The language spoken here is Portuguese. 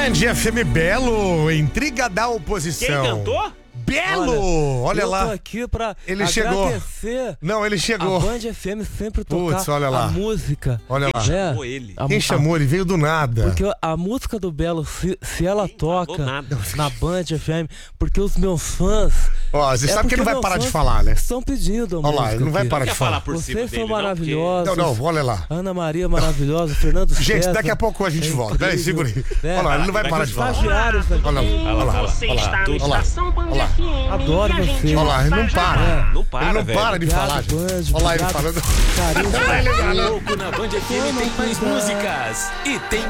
Band FM Belo, intriga da oposição. Quem cantou? Belo! Olha eu lá. tô aqui pra Ele chegou. agradecer. Não, ele chegou. A Band FM sempre tocar Putz, olha lá. a música. Olha lá. Chamou ele. Quem chamou? Ele veio do nada. Porque a música do Belo, se ela toca nada. na Band FM, porque os meus fãs... Ó, você sabe que ele não vai meus parar de fãs falar, né? Estão pedindo a Olha lá, música ele não vai aqui. parar de Quer falar falar. por cima Vocês dele, são não? maravilhosos. Não, olha lá. Ana Maria maravilhosa, Fernando Gente, César, daqui a pouco a gente volta. Peraí, segura aí. Olha lá, ele não vai parar de falar. estagiários daqui. Olha lá. Você está na olha lá. estação Band Olha lá. FM. Adoro e a gente você. Olha lá, ele não para. Não para, Ele não velho. para de falar. Obrigado, Band, Olha lá ele obrigado, falando. carinho. Louco na Band FM tem mais músicas e tem